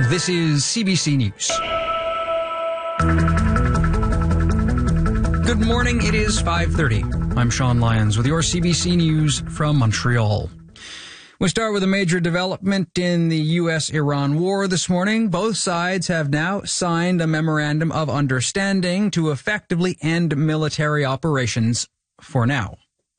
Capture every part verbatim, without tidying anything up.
This is C B C News. Good morning. It is five thirty. I'm Sean Lyons with your C B C News from Montreal. We start with a major development in the U S Iran war this morning. Both sides have now signed a memorandum of understanding to effectively end military operations for now.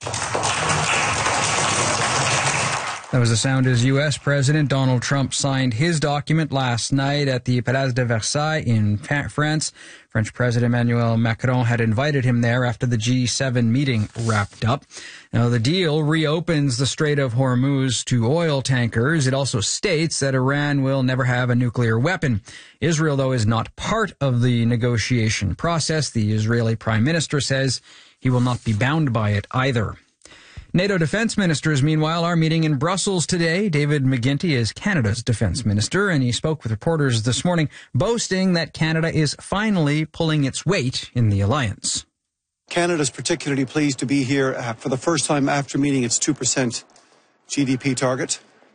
That was the sound as U S President Donald Trump signed his document last night at the Place de Versailles in France. French President Emmanuel Macron had invited him there after the G seven meeting wrapped up. Now, the deal reopens the Strait of Hormuz to oil tankers. It also states that Iran will never have a nuclear weapon. Israel, though, is not part of the negotiation process. The Israeli Prime Minister says he will not be bound by it either. NATO defense ministers, meanwhile, are meeting in Brussels today. David McGuinty is Canada's defense minister, and he spoke with reporters this morning, boasting that Canada is finally pulling its weight in the alliance. Canada's particularly pleased to be here uh, for the first time after meeting its two percent G D P target,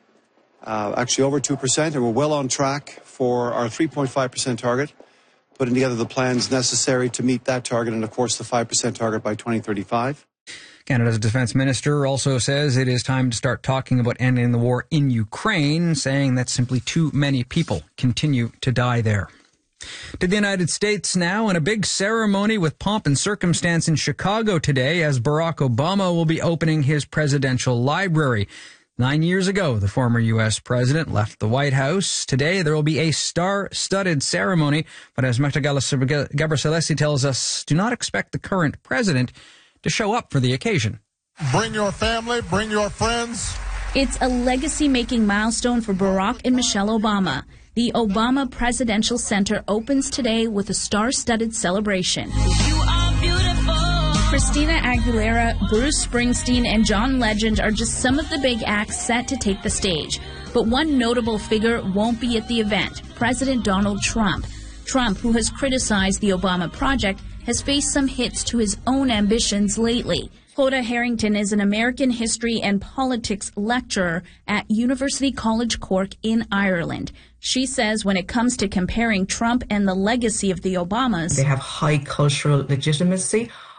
uh, actually over two percent, and we're well on track for our three point five percent target, putting together the plans necessary to meet that target and, of course, the five percent target by twenty thirty-five. Canada's defense minister also says it is time to start talking about ending the war in Ukraine, saying that simply too many people continue to die there. To the United States now, in a big ceremony with pomp and circumstance in Chicago today, as Barack Obama will be opening his presidential library. Nine years ago, the former U S president left the White House. Today, there will be a star-studded ceremony, but as Magda Gabriselesi tells us, do not expect the current president to show up for the occasion. Bring your family, bring your friends. It's a legacy-making milestone for Barack and Michelle Obama. The Obama Presidential Center opens today with a star-studded celebration. You are beautiful. Christina Aguilera, Bruce Springsteen, and John Legend are just some of the big acts set to take the stage. But one notable figure won't be at the event, President Donald Trump. Trump, who has criticized the Obama project, has faced some hits to his own ambitions lately. Hoda Harrington is an American history and politics lecturer at University College Cork in Ireland. She says when it comes to comparing Trump and the legacy of the Obamas, they have high cultural legitimacy.